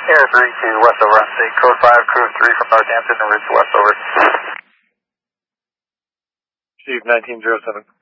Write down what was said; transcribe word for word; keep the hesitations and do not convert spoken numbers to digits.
Air three to Westover on state, code five, crew three from Northampton and route to Westover. Chief nineteen zero seven.